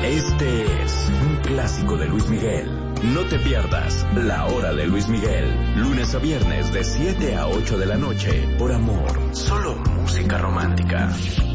Este es un clásico de Luis Miguel. No te pierdas La Hora de Luis Miguel, lunes a viernes de 7 a 8 de la noche, por Amor, solo música romántica.